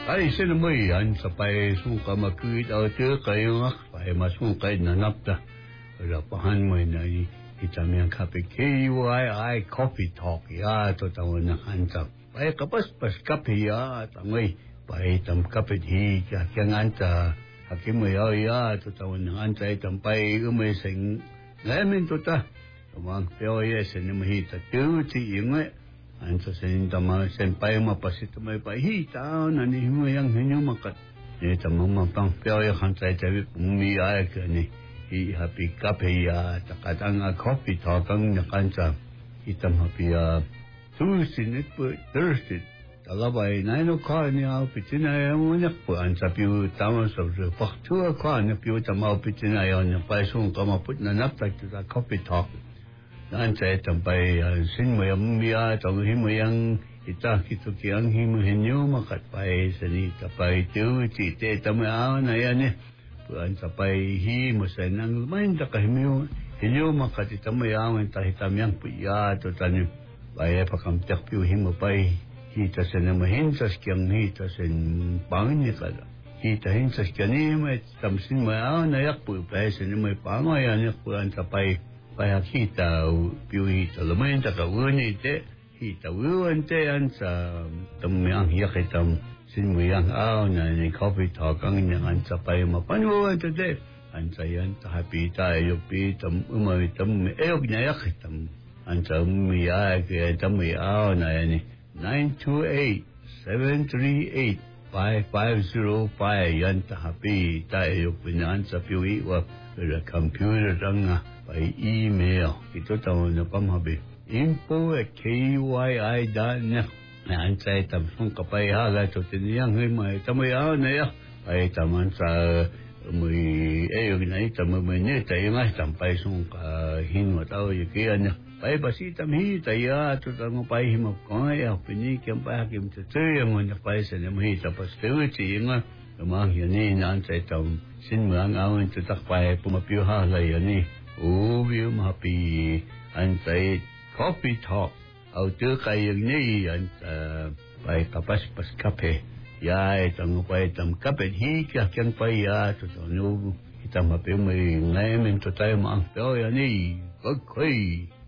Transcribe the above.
Ay sinamay an sa pay suka makuit au te kayo pay masuka na napta rapahan mo na itamyan kape KYI coffee talk ya to tawon na hansa pay kapas pas kape ya tamay pay tam kape hi kya anta hakim mo ya to tawon na hansa itam pay umay sing ngayon to ta tumang peo yes ni mahita tu ti ingwe ansa sen tama senpai mapasit may pahita na ni mo yang henyo makat ni tama mapang peo ya hansa tabi mi ay ni hi happy kape ya takatang coffee talkang na kansa itam happy Tuesday po Thursday talabay 9 o'clock ni au pitina ya mo na po ansa piu tama sa faktu ko na piu tama pitina ya na paisong kamaput na naptak ta coffee talk nan saya sampai sin mo yang mia tong hi mo yang kita kiang hi mo henyo makat pai seni tapai tu ti te tamau na ya ne puan sampai hi mo senang main ta kahimyo henyo makat tamau en ta hitam yang pu ya to tani pai pa kam tak piu hi mo pai hi ta sen mo hen sa skiang hi ta sen pang ni kala hi ta hen sa skiang ni mo tam sin mo na yak pu pai sen mo pang ya ne puan sampai Kaya kita piuhita lumayan ta kawani te hita wuan te an sa tamyang yakitam sinmuyang aw na ni coffee talk ang ang sa pay mapanuan te an sa yan ta happy tayo pi tam umay tam eyog na yakitam an sa umiya kaya tam aw na yan 928-738-5505 yan ta happy tayo pinan sa piuhiwa pero computer ang by email ito tawag na pamabi info@kyi.net na ansay tamsong kapayaga to tiniyang may tamayaw na ya ay taman sa may ayog na ita may tayo nga tampay song kahinwa tao yakiyan niya ay basitam hita ya to tamo pay himap ko ya pinikyang pahakim tutuyo mo na pay sa namahita pastuchi nga Kamang yan na ansay tam sinmang awin tutakpay pumapiuhalay yan Ubi mapi ansay coffee talk au tu kayang ni pai kapas pas kape ya itang pai tam kape hi kya kyang pai ya to no itam mapi mai ngai men to tayo mang peo ya ni okay